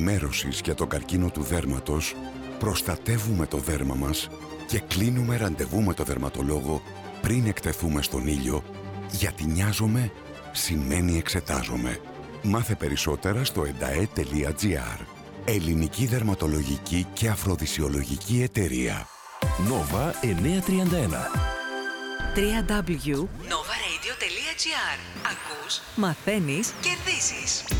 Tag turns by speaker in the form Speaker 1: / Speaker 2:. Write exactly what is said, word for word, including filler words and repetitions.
Speaker 1: ενημέρωσης για τον καρκίνο του δέρματος, προστατεύουμε το δέρμα μας και κλείνουμε ραντεβού με το δερματολόγο πριν εκτεθούμε στον ήλιο, γιατί νοιάζομαι σημαίνει εξετάζομαι. Μάθε περισσότερα στο εντα ε τελεία τζι άρ. Ελληνική Δερματολογική και Αφροδισιολογική Εταιρεία.
Speaker 2: Nova εννιακόσια τριάντα ένα.
Speaker 3: double-u double-u double-u τελεία nova radio τελεία τζι άρ. Ακούς, μαθαίνεις, κερδίζεις.